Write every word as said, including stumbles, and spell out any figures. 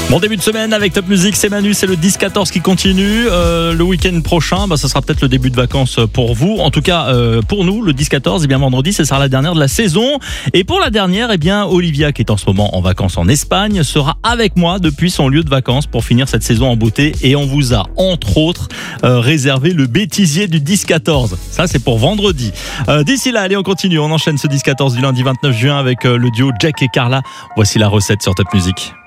Bon début de semaine avec Top Music, c'est Manu, c'est le dix quatorze qui continue. Euh, le week-end prochain, bah, ça sera peut-être le début de vacances pour vous. En tout cas, euh, pour nous, le dix quatorze, eh bien vendredi, ce sera la dernière de la saison. Et pour la dernière, eh bien Olivia, qui est en ce moment en vacances en Espagne, sera avec moi depuis son lieu de vacances pour finir cette saison en beauté. Et on vous a, entre autres, euh, réservé le bêtisier du dix quatorze. Ça, c'est pour vendredi. Euh, d'ici là, allez, on continue. On enchaîne ce dix quatorze du lundi vingt-neuf juin avec euh, le duo Jack et Carla. Voici la recette sur Top Music.